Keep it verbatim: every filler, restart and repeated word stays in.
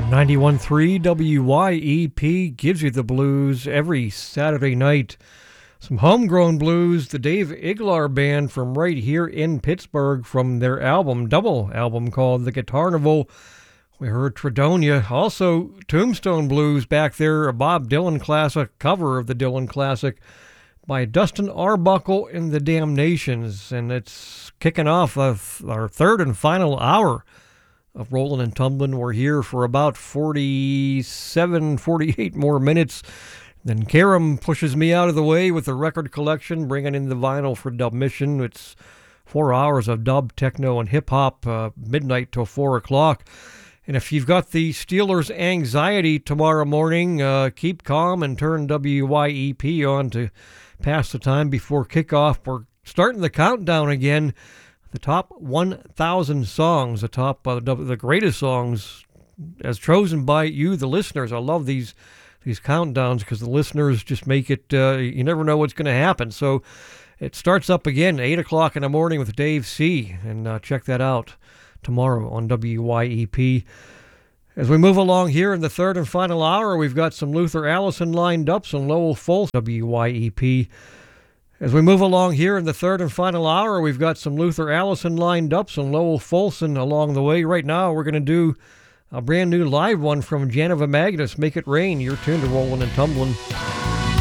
ninety-one point three W Y E P gives you the blues every Saturday night. Some homegrown blues, the Dave Iglar Band from right here in Pittsburgh from their album, double album called The Guitarnival. We heard Tredonia. Also, Tombstone Blues back there, a Bob Dylan classic, cover of the Dylan classic by Dustin Arbuckle and the Damnations. And it's kicking off our third and final hour of Rollin' and Tumblin'. We're here for about forty-seven, forty-eight more minutes. Then Karam pushes me out of the way with the record collection, bringing in the vinyl for Dub Mission. It's four hours of dub, techno, and hip-hop, uh, midnight till four o'clock. And if you've got the Steelers anxiety tomorrow morning, uh, keep calm and turn W Y E P on to pass the time before kickoff. We're starting the countdown again. The top one thousand songs, the top, uh, the greatest songs as chosen by you, the listeners. I love these these countdowns because the listeners just make it, uh, you never know what's going to happen. So it starts up again, eight o'clock in the morning with Dave C. And uh, check that out tomorrow on W Y E P. As we move along here in the third and final hour, we've got some Luther Allison lined up, some Lowell Fulson, W Y E P. As we move along here in the third and final hour, we've got some Luther Allison lined up, some Lowell Fulson along the way. Right now, we're going to do a brand new live one from Janova Magnus, Make It Rain. You're tuned to Rollin' and Tumblin'.